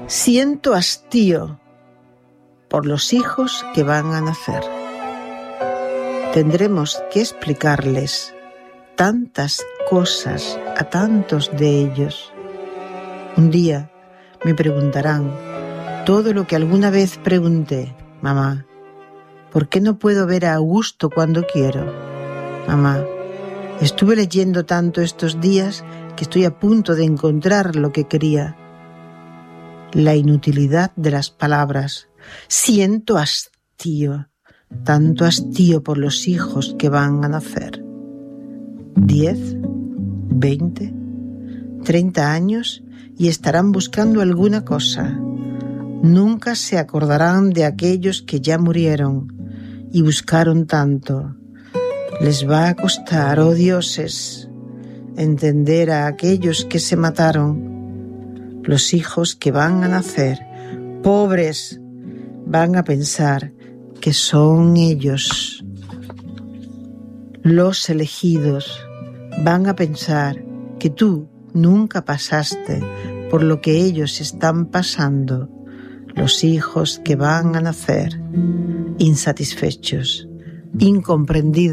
Siento hastío por los hijos que van a nacer. Tendremos que explicarles tantas cosas a tantos de ellos. Un día me preguntarán todo lo que alguna vez pregunté. Mamá, ¿por qué no puedo ver a Augusto cuando quiero? Mamá, estuve leyendo tanto estos días que estoy a punto de encontrar lo que quería. La inutilidad de las palabras. Siento hastío, tanto hastío por los hijos que van a nacer. 10, 20, 30 años y estarán buscando alguna cosa. Nunca se acordarán de aquellos que ya murieron y buscaron tanto. Les va a costar, oh dioses, entender a aquellos que se mataron. Los hijos que van a nacer, pobres, van a pensar que son ellos. Los elegidos van a pensar que tú nunca pasaste por lo que ellos están pasando. Los hijos que van a nacer, insatisfechos, incomprendidos.